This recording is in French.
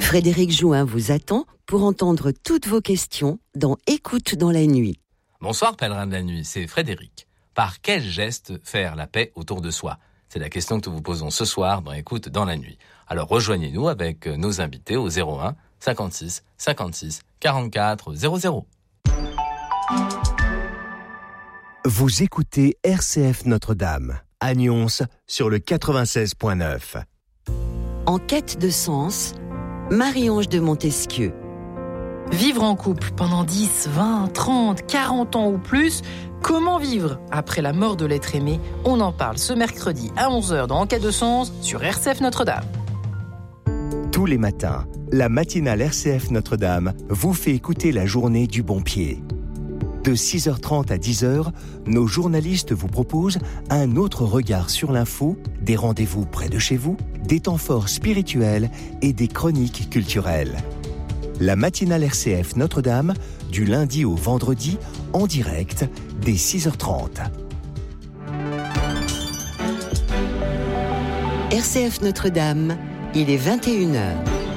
Frédéric Jouin vous attend pour entendre toutes vos questions dans Écoute dans la nuit. Bonsoir pèlerin de la nuit, c'est Frédéric. Par quel geste faire la paix autour de soi ? C'est la question que nous vous posons ce soir dans Écoute dans la nuit. Alors rejoignez-nous avec nos invités au 01 56 56 44 00. Vous écoutez RCF Notre-Dame, à Nyons sur le 96.9. En quête de sens, Marie-Ange de Montesquieu. Vivre en couple pendant 10, 20, 30, 40 ans ou plus, comment vivre après la mort de l'être aimé ? On en parle ce mercredi à 11h dans En quête de sens sur RCF Notre-Dame. Tous les matins, la matinale RCF Notre-Dame vous fait écouter la journée du bon pied. De 6h30 à 10h, nos journalistes vous proposent un autre regard sur l'info, des rendez-vous près de chez vous, des temps forts spirituels et des chroniques culturelles. La matinale RCF Notre-Dame, du lundi au vendredi, en direct, dès 6h30. RCF Notre-Dame, il est 21h.